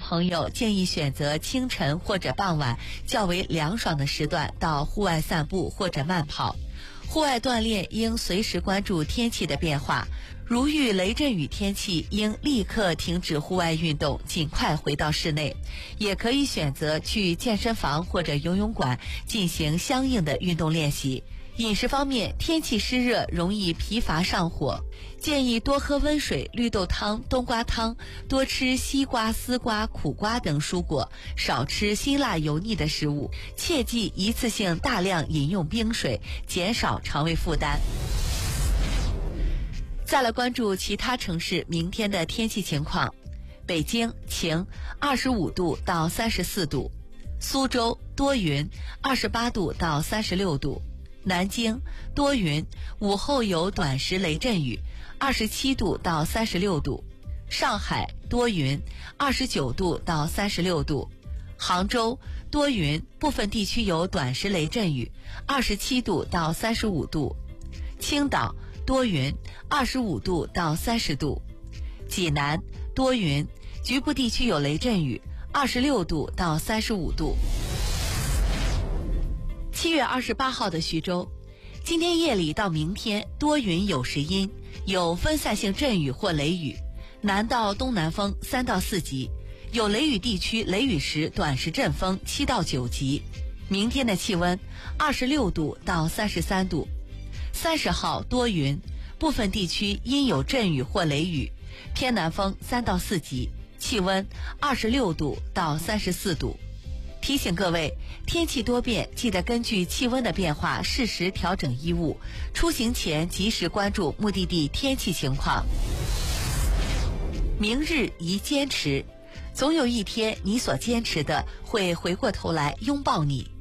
朋友建议选择清晨或者傍晚较为凉爽的时段到户外散步或者慢跑。户外锻炼应随时关注天气的变化，如遇雷阵雨天气，应立刻停止户外运动，尽快回到室内。也可以选择去健身房或者游泳馆进行相应的运动练习。饮食方面，天气湿热容易疲乏上火，建议多喝温水、绿豆汤、冬瓜汤，多吃西瓜、丝瓜、苦瓜等蔬果，少吃辛辣油腻的食物，切忌一次性大量饮用冰水，减少肠胃负担。再来关注其他城市明天的天气情况。北京晴，25度到34度；苏州多云，28度到36度；南京多云，午后有短时雷阵雨，27度到36度；上海多云，29度到36度；杭州多云，部分地区有短时雷阵雨，27度到35度；青岛多云，25度到30度；济南多云，局部地区有雷阵雨，26度到35度。7月28号的徐州，今天夜里到明天多云有时阴，有分散性阵雨或雷雨，南到东南风3到4级，有雷雨地区雷雨时短时阵风7到9级。明天的气温26度到33度。30号多云，部分地区阴有阵雨或雷雨，偏南风3到4级，气温26度到34度。提醒各位，天气多变，记得根据气温的变化适时调整衣物，出行前及时关注目的地天气情况。明日宜坚持，总有一天你所坚持的会回过头来拥抱你。